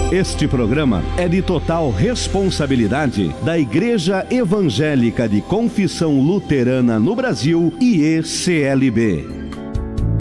Este programa é de total responsabilidade da Igreja Evangélica de Confissão Luterana no Brasil, IECLB.